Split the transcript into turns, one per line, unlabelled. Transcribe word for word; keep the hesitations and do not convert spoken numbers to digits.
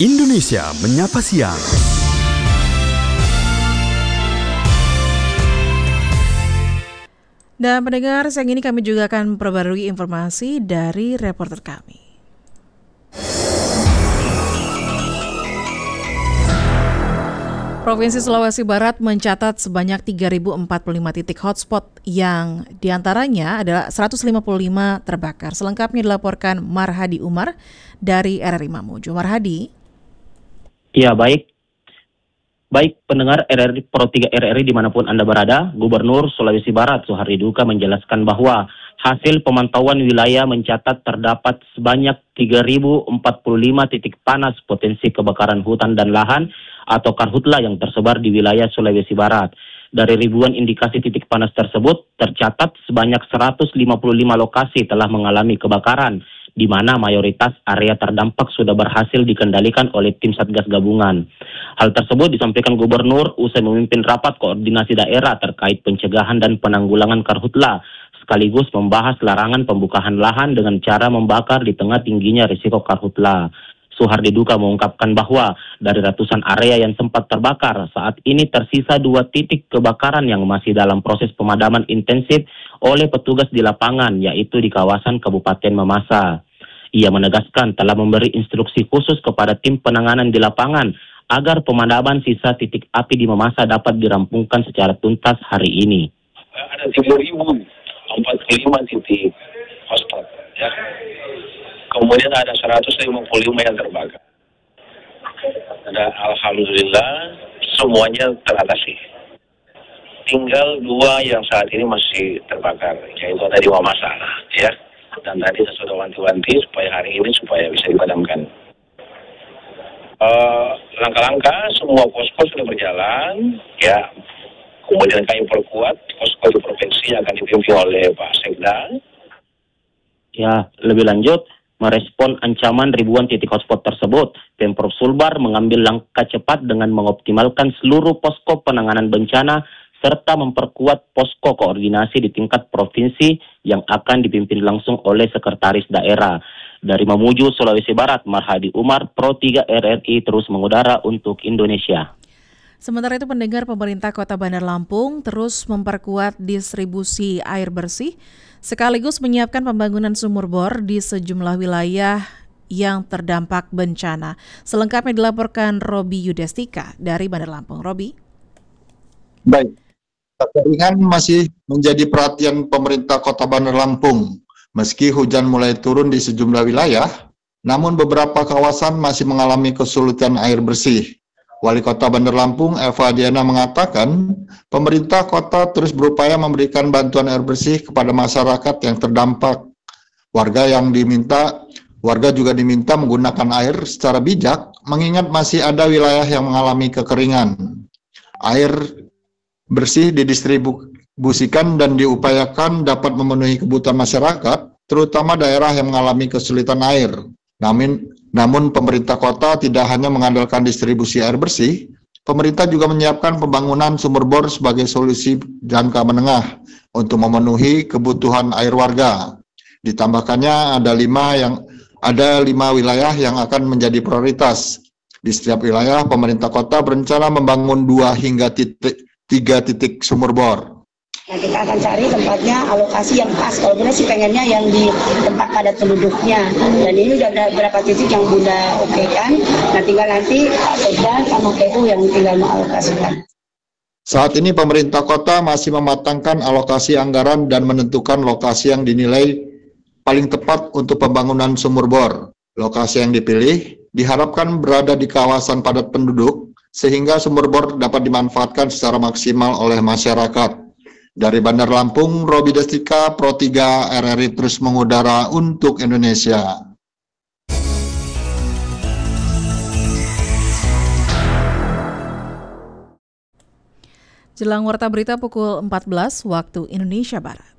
Indonesia Menyapa Siang.
Dan pendengar, siang ini kami juga akan memperbarui informasi dari reporter kami. Provinsi Sulawesi Barat mencatat sebanyak tiga ribu empat puluh lima titik hotspot yang diantaranya adalah seratus lima puluh lima terbakar. Selengkapnya dilaporkan Marhadi Umar dari R R I Mamuju. Marhadi.
Ya, baik. Baik pendengar R R I Pro tiga R R I dimanapun Anda berada, Gubernur Sulawesi Barat Suhardi Duka menjelaskan bahwa hasil pemantauan wilayah mencatat terdapat sebanyak tiga ribu empat puluh lima titik panas potensi kebakaran hutan dan lahan atau karhutla yang tersebar di wilayah Sulawesi Barat. Dari ribuan indikasi titik panas tersebut, tercatat sebanyak seratus lima puluh lima lokasi telah mengalami kebakaran, di mana mayoritas area terdampak sudah berhasil dikendalikan oleh tim Satgas Gabungan. Hal tersebut disampaikan Gubernur usai memimpin rapat koordinasi daerah terkait pencegahan dan penanggulangan karhutla, sekaligus membahas larangan pembukaan lahan dengan cara membakar di tengah tingginya risiko karhutla. Suhardi Duka mengungkapkan bahwa dari ratusan area yang sempat terbakar, saat ini tersisa dua titik kebakaran yang masih dalam proses pemadaman intensif oleh petugas di lapangan, yaitu di kawasan Kabupaten Mamasa. Ia menegaskan telah memberi instruksi khusus kepada tim penanganan di lapangan agar pemadaman sisa titik api di Mamasa dapat dirampungkan secara tuntas hari ini.
Ada tiga ribu empat puluh lima titik hotspot, ya. Kemudian ada seratus lima puluh lima yang terbakar. Dan alhamdulillah semuanya teratasi. Tinggal dua yang saat ini masih terbakar, yaitu tadi Mamasa, ya. Dan tadi saya sudah wanti-wanti supaya hari ini supaya bisa dipadamkan. Uh, langkah-langkah semua posko sudah berjalan, ya. Kemudian kami perkuat posko di provinsi yang akan dipimpin oleh Pak Sekda.
Ya, lebih lanjut, merespon ancaman ribuan titik hotspot tersebut, Pemprov Sulbar mengambil langkah cepat dengan mengoptimalkan seluruh posko penanganan bencana serta memperkuat posko koordinasi di tingkat provinsi yang akan dipimpin langsung oleh sekretaris daerah. Dari Mamuju, Sulawesi Barat, Marhadi Umar, Pro tiga R R I terus mengudara untuk Indonesia.
Sementara itu, pendengar, pemerintah Kota Bandar Lampung terus memperkuat distribusi air bersih sekaligus menyiapkan pembangunan sumur bor di sejumlah wilayah yang terdampak bencana. Selengkapnya dilaporkan Robi Yudestika dari Bandar Lampung. Robi.
Baik, kekeringan masih menjadi perhatian pemerintah Kota Bandar Lampung. Meski hujan mulai turun di sejumlah wilayah, namun beberapa kawasan masih mengalami kesulitan air bersih. Wali Kota Bandar Lampung, Eva Diana, mengatakan pemerintah kota terus berupaya memberikan bantuan air bersih kepada masyarakat yang terdampak. Warga yang diminta, warga juga diminta menggunakan air secara bijak, mengingat masih ada wilayah yang mengalami kekeringan. Air bersih didistribusikan dan diupayakan dapat memenuhi kebutuhan masyarakat, terutama daerah yang mengalami kesulitan air. Namun, namun pemerintah kota tidak hanya mengandalkan distribusi air bersih, pemerintah juga menyiapkan pembangunan sumur bor sebagai solusi jangka menengah untuk memenuhi kebutuhan air warga. Ditambahkannya ada lima yang ada lima wilayah yang akan menjadi prioritas. Di setiap wilayah, pemerintah kota berencana membangun dua hingga titik, tiga titik sumur bor.
Nah, kita akan cari tempatnya, alokasi yang pas. Kalau kita sih pengennya yang di tempat padat penduduknya. Dan ini udah ada beberapa titik yang Bunda oke kan. Nah, tinggal nanti Pak Sekda sama P U yang tinggal mengalokasikan.
Saat ini pemerintah kota masih mematangkan alokasi anggaran dan menentukan lokasi yang dinilai paling tepat untuk pembangunan sumur bor. Lokasi yang dipilih diharapkan berada di kawasan padat penduduk, sehingga sumur bor dapat dimanfaatkan secara maksimal oleh masyarakat. Dari Bandar Lampung, Robi Destika, Pro tiga R R I terus mengudara untuk Indonesia.
Jelang warta berita pukul empat belas waktu Indonesia Barat.